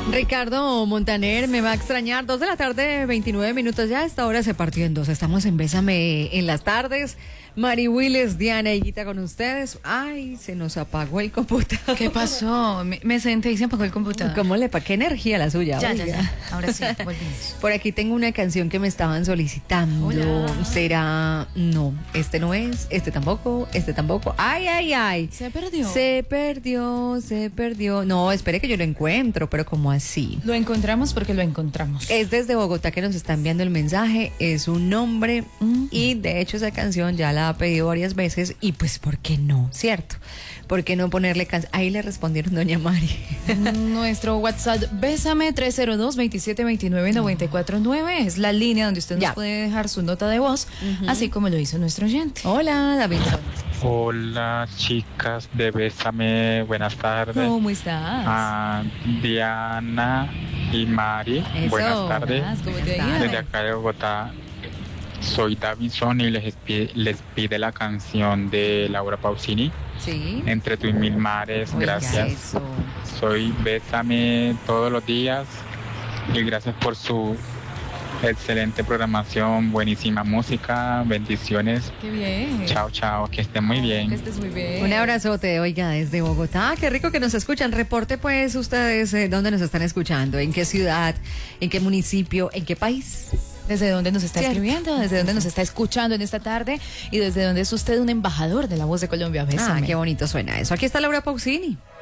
Ricardo Montaner me va a extrañar. 2 de la tarde, 29 minutos ya. A esta hora se partió en dos. Estamos en Bésame en las tardes. Mari Willes, Diana y Guita con ustedes. Ay, se nos apagó el computador. ¿Qué pasó? Me senté y se apagó el computador. ¿Cómo le pa' qué energía la suya? Ya. Ahora sí, volvimos. Por aquí tengo una canción que me estaban solicitando. Hola. ¿Será? No, este no es, este tampoco. Ay. Se perdió. Se perdió. No, espere que yo lo encuentro, pero ¿cómo así? Lo encontramos porque lo encontramos. Es desde Bogotá que nos está enviando el mensaje, es un nombre y de hecho esa canción ya la ha pedido varias veces y pues ¿por qué no? ¿Cierto? ¿Por qué no ponerle canción? Ahí le respondieron doña Mari. Nuestro WhatsApp, Bésame 302-2729-949 es la línea donde usted nos puede dejar su nota de voz, así como lo hizo nuestro oyente. Hola, David. Hola, chicas de Bésame, buenas tardes. ¿Cómo estás? Diana y Mari, Eso. buenas tardes. ¿Cómo te ha Buenas ido? Desde acá de Bogotá, soy Davinson y les pide la canción de Laura Pausini, Sí. Entre tú y mil mares, Oiga, gracias. eso. Soy Bésame todos los días y gracias por su excelente programación, buenísima música, bendiciones. Qué bien. Chao, que estén muy Que bien. estés muy bien. Un abrazote, oiga, desde Bogotá. Qué rico que nos escuchan. Reporte pues ustedes dónde nos están escuchando, en qué ciudad, en qué municipio, en qué país. ¿Desde dónde nos está Cierto. escribiendo? ¿Desde dónde nos está escuchando en esta tarde? ¿Y desde dónde es usted un embajador de la voz de Colombia? Bésame. Ah, qué bonito suena eso. Aquí está Laura Pausini.